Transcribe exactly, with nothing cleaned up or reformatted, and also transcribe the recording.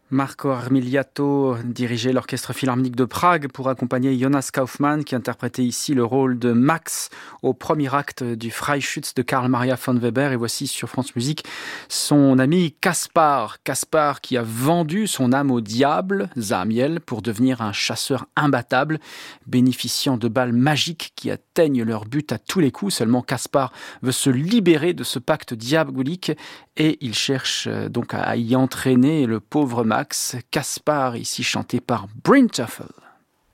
Marco Armiliato dirigeait l'Orchestre Philharmonique de Prague pour accompagner Jonas Kaufmann qui interprétait ici le rôle de Max au premier acte du Freischütz de Karl Maria von Weber. Et voici sur France Musique son ami Caspar. Caspar qui a vendu son âme au diable, Zahmiel, pour devenir un chasseur imbattable, bénéficiant de balles magiques qui atteignent leur but à tous les coups. Seulement Caspar veut se libérer de ce pacte diabolique et il cherche donc à y entraîner le pauvre Max. Caspar, ici chanté par Bryn Terfel.